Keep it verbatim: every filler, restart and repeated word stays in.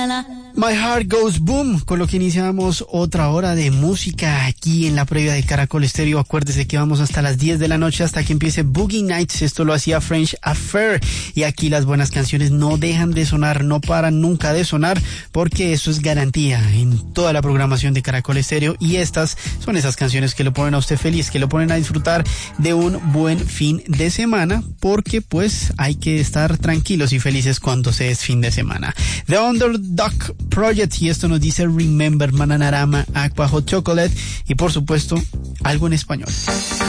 My Heart Goes Boom, con lo que iniciamos otra hora de música aquí en la previa de Caracol Estéreo. Acuérdese que vamos hasta las diez de la noche hasta que empiece Boogie Nights. Esto lo hacía French Affair. Y aquí las buenas canciones no dejan de sonar, no paran nunca de sonar, porque eso es garantía en toda la programación de Caracol Estéreo. Y estas son esas canciones que lo ponen a usted feliz, que lo ponen a disfrutar de un buen fin de semana, porque pues hay que estar tranquilos y felices cuando se es fin de semana. The Underdog Project, y esto nos dice Remember, Mananarama, Aqua Hot Chocolate, y por supuesto algo en español.